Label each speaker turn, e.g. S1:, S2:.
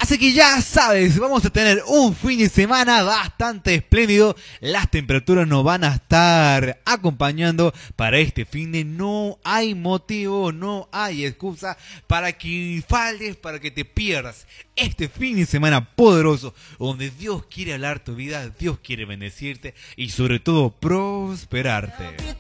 S1: Así que ya sabes, vamos a tener un fin de semana bastante espléndido. Las temperaturas nos van a estar acompañando para este fin de. No hay motivo, no hay excusa para que faltes, para que te pierdas este fin de semana poderoso, donde Dios quiere hablar tu vida, Dios quiere bendecirte y sobre todo prosperarte.